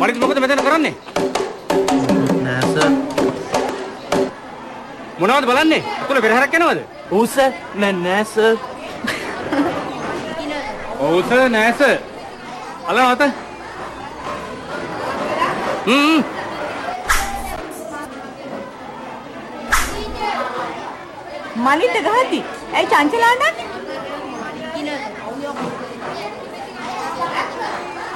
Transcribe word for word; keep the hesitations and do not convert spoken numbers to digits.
මරිත් මොකද මෙතන කරන්නේ? නෑ සර්. මොනවද බලන්නේ? අතුල පෙරහැරක් යනවද? ඔව් සර්. නෑ නෑ සර්. ඔව් සර් නෑ සර්. අලවත. හ්ම්. මලිට ගහති. ඇයි චංචලා නන්නේ?